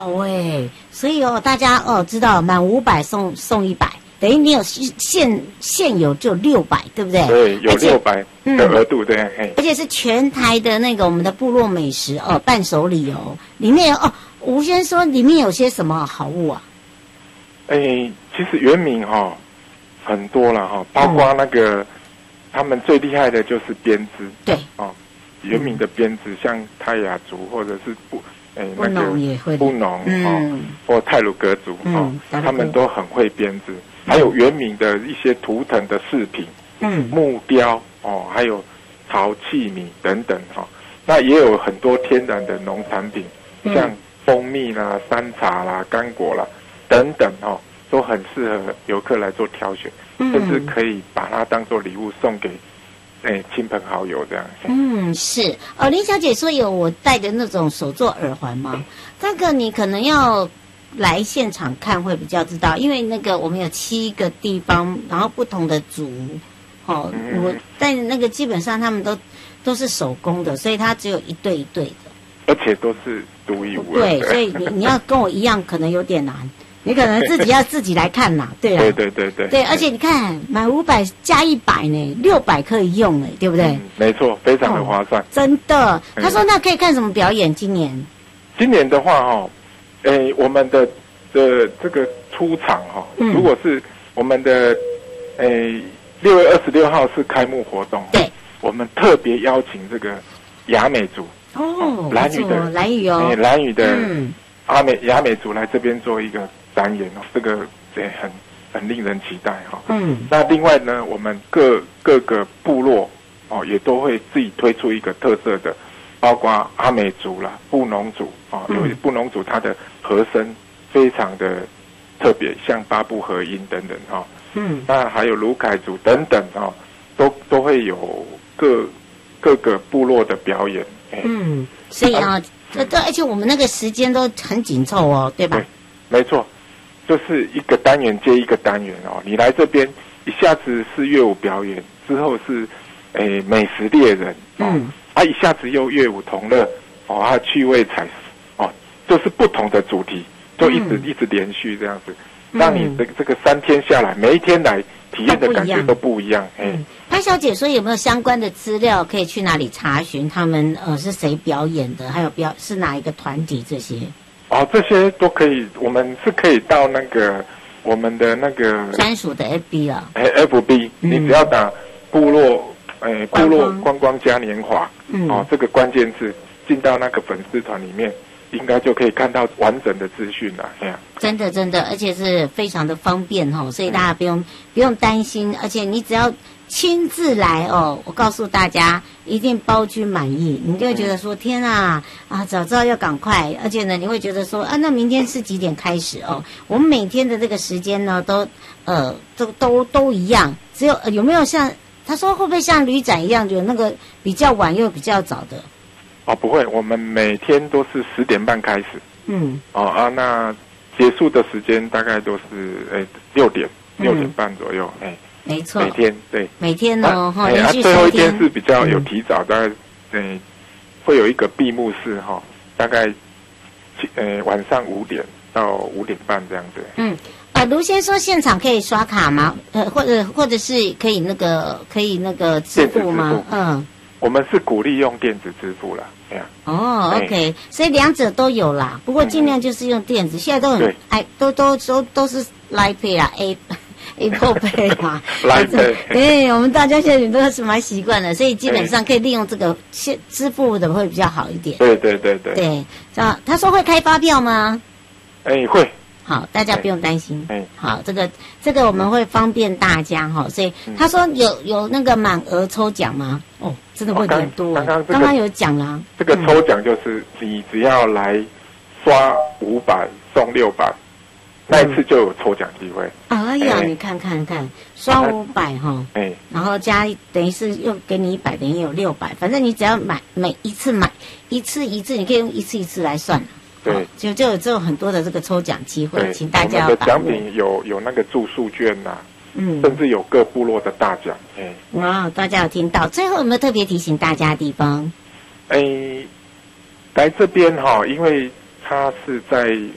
喂，所以大家知道满500送100，等于你有现有就600，对不对？ 对，有600的额度，对。 而且是全台的那个我们的部落美食伴手礼里面吴先说里面有些什么好物啊？ 其实原民很多了包括那个他们最厉害的就是编织， 对原民的编织，像泰雅族或者是布农也会， 布农或太鲁阁族他们都很会编织，还有原民的一些图腾的饰品，木雕还有陶器皿等等那也有很多天然的农产品，像蜂蜜啦、山茶啦、干果啦等等都很适合游客来做挑选，甚至可以把它当做礼物送给亲朋好友这样。 是林小姐说有我戴的那种手做耳环吗？这个你可能要来现场看会比较知道，因为那个我们有7个地方，然后不同的族我戴的那个基本上他们都是手工的，所以它只有一对一对的， 而且都是独一无二。 对，所以你要跟我一样可能有点难，你可能自己来看啦，对啦，对，而且你看买500加100呢，600可以用对不对？ 没错，非常的划算， 真的。他说那可以看什么表演？今年的话我们的这个出场如果是我们的6月26号是开幕活动， 对， 我们特别邀请这个雅美族兰屿的兰屿的雅美族来这边做一个展演这个很令人期待那另外呢，我们各个部落也都会自己推出一个特色的，包括阿美族啦、布农族有布农族它的和声非常的特别，像八部合音等等那还有鲁凯族等等都会有各个部落的表演。 所以而且我们那个时间都很紧凑对吧？ 对，没错，就是一个单元接一个单元你来这边一下子是乐舞表演，之后是美食猎人一下子又乐舞同乐趣味采就是不同的主题，就一直连续这样子，让你这个3天下来，每一天来体验的感觉都不一样。 潘小姐说有没有相关的资料可以去哪里查询？他们是谁表演的，还有是哪一个团体这些？ 这些都可以，我们是可以到那个我们的那个专属的 FB FB 你只要打部落观光嘉年华这个关键字，进到那个粉丝团里面，应该就可以看到完整的资讯了。 真的，而且是非常的方便所以大家不用担心，而且你只要亲自来我告诉大家一定包君满意，你就会觉得说天啊早知道要赶快，而且呢你会觉得说那明天是几点开始我们每天的这个时间呢都一样，只有有没有像他说会不会像旅展一样有那个比较晚又比较早的？ 不会，我们每天都是10点半开始那结束的时间大概都是6点半左右没错， 每天对， 每天连续最后一天是比较有提早，大概会有一个闭幕式大概晚上5点到5点半这样子。 卢先说现场可以刷卡吗？或者是可以那个支付吗？ 我们是鼓励用电子支付啦。 OK， 所以2者都有啦，不过尽量就是用电子，现在都很都是 Line Pay 啦，Apple Pay 嘛 ，Line Pay， 我们大家现在都是蛮习惯的，所以基本上可以利用这个支付的会比较好一点。对，他说会开发票吗？ 会。 好，大家不用担心。好，这个我们会方便大家所以他说有那个满额抽奖吗？真的会很多。刚刚有讲啦。 这个抽奖就是你只要来刷500送600，那一次就有抽奖机会。 你看，刷500然后加等于是又给你100，等于有600，反正你只要每一次买一次，你可以用一次来算。 对， 就有很多的这个抽奖机会，请大家我们的奖品有那个住宿券甚至有各部落的大奖。 大家有听到？最后有没有特别提醒大家的地方？ 来这边因为它是在